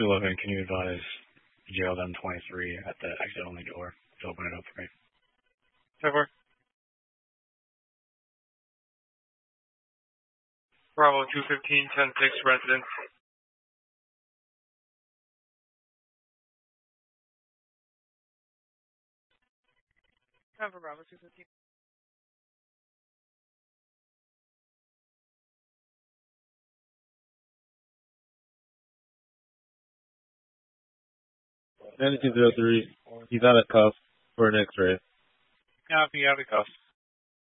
211, can you advise JLM 23 at the exit only door to open it up for me? Over. Bravo 215, 10-6 residence. Cover Bravo 215. He's out at cuff for an X-ray. Yeah, be out of cuffs.